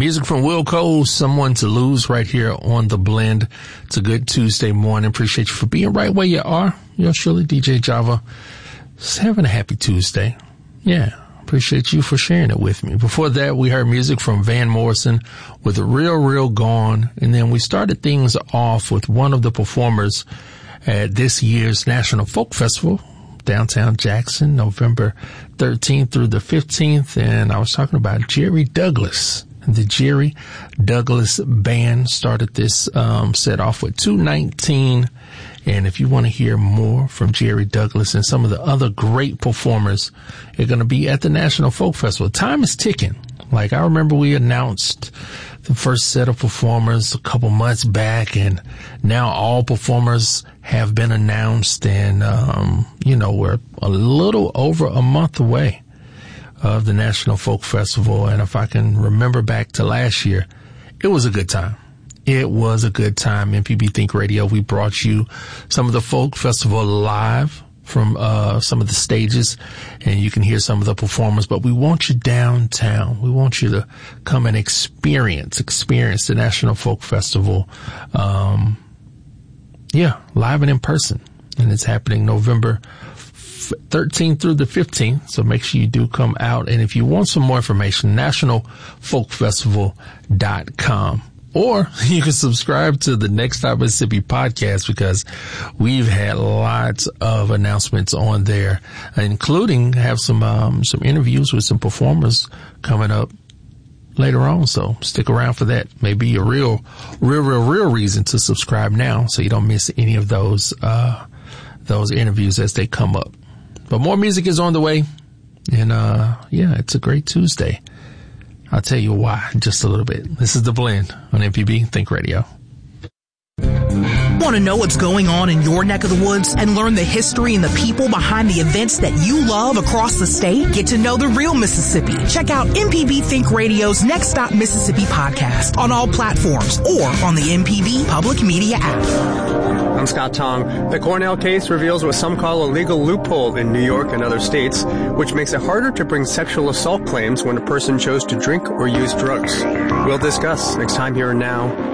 Music from Wilco, Someone to Lose, right here on The Blend. It's a good Tuesday morning. Appreciate you for being right where you are. Yours truly, DJ Java. Just having a happy Tuesday. Yeah, appreciate you for sharing it with me. Before that, we heard music from Van Morrison with Real, Real Gone. And then we started things off with one of the performers at this year's National Folk Festival, downtown Jackson, November 13th through the 15th. And I was talking about Jerry Douglas. The Jerry Douglas Band started this set off with 219. And if you want to hear more from Jerry Douglas and some of the other great performers, they're going to be at the National Folk Festival. Time is ticking. Like, I remember we announced the first set of performers a couple months back, and now all performers have been announced. And, we're a little over a month away of the National Folk Festival. And if I can remember back to last year, it was a good time. It was a good time. MPB Think Radio, we brought you some of the Folk Festival live from some of the stages, and you can hear some of the performers. But we want you downtown. We want you to come and experience the National Folk Festival, live and in person. And it's happening November 13th through the 15th. So make sure you do come out. And if you want some more information, nationalfolkfestival.com. Or you can subscribe to the Next Stop Mississippi podcast, because we've had lots of announcements on there, including have some interviews with some performers coming up later on. So stick around for that. Maybe a real reason to subscribe now, so you don't miss any of those interviews as they come up. But more music is on the way. And, it's a great Tuesday. I'll tell you why in just a little bit. This is The Blend on MPB Think Radio. Want to know what's going on in your neck of the woods and learn the history and the people behind the events that you love across the state? Get to know the real Mississippi. Check out MPB Think Radio's Next Stop Mississippi podcast on all platforms or on the MPB Public Media app. I'm Scott Tong. The Cornell case reveals what some call a legal loophole in New York and other states, which makes it harder to bring sexual assault claims when a person chose to drink or use drugs. We'll discuss next time here and now